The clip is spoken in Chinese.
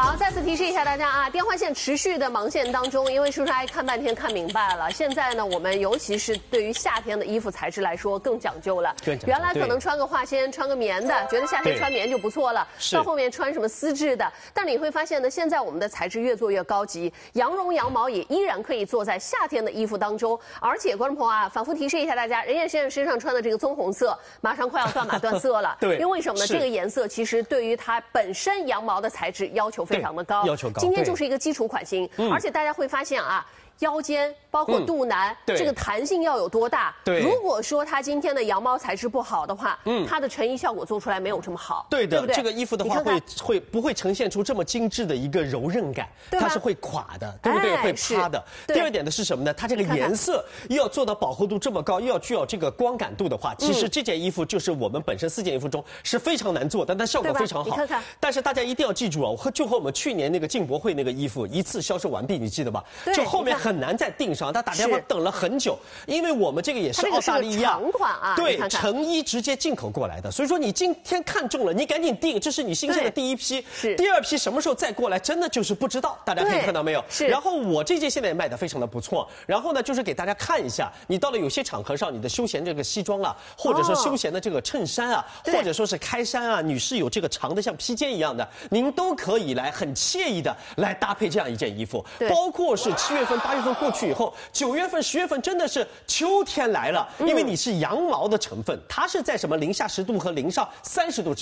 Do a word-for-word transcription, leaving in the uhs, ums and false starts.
好，再次提示一下大家啊，电话线持续的忙线当中，因为叔叔阿姨看半天看明白了，现在呢，我们尤其是对于夏天的衣服材质来说更讲究了。 更讲究原来可能穿个化纤、穿个棉的，觉得夏天穿棉就不错了，到后面穿什么丝质的，但你会发现呢，现在我们的材质越做越高级，羊绒、羊毛也依然可以做在夏天的衣服当中。而且，观众朋友啊，反复提示一下大家，任燕先生身上穿的这个棕红色，马上快要断码断色了。 对， 因为什么呢？这个颜色其实对于它本身羊毛的材质要求非常的高， 要求高。 今天就是一个基础款型，而且大家会发现啊。腰间包括肚腩，嗯、这个弹性要有多大？ 对， 如果说它今天的羊毛材质不好的话，嗯，它的成衣效果做出来没有这么好。 对的， 对不对？ 这个衣服的话会会不会呈现出这么精致的一个柔韧感？它是会垮的，对不对？ 哎、 会趴的。第二点的是什么呢？它这个颜色又要做到饱和度这么高，又要具有这个光感度的话，其实这件衣服就是我们本身四件衣服中是非常难做的，但效果非常好。 你看看。 但是大家一定要记住啊，和就和我们去年那个进博会那个衣服一次销售完毕，你记得吧？就后面很难再订上。他打电话等了很久，因为我们这个也是澳大利亚长款啊， 对，成衣直接进口过来的，所以说你今天看中了，你赶紧订，这是你新鲜的第一批。 是， 第二批什么时候再过来，真的就是不知道。大家可以看到没有？ 是。 然后我这件现在也卖得非常的不错，然后呢，就是给大家看一下，你到了有些场合上，你的休闲这个西装啊，或者说休闲的这个衬衫啊，哦、或者说是开衫啊，女士有这个长的像披肩一样的，您都可以来很惬意的来搭配这样一件衣服，包括是七月份、八月份过去以后。九月份、十月份真的是秋天来了，因为你是羊毛的成分，它是在什么零下十度和零上三十度之间。